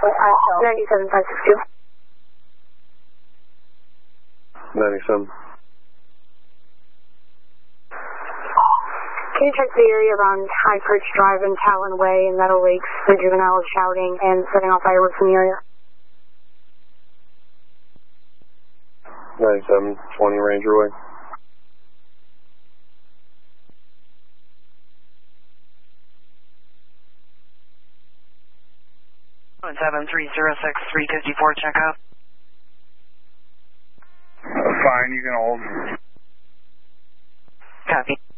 97562. 97. Can you check the area around High Perch Drive and Talon Way and Meadow Lakes? The juvenile is shouting and setting off fireworks in the area. 97, 20 Ranger Way. One 7306354, check out. Fine, you can hold. Copy.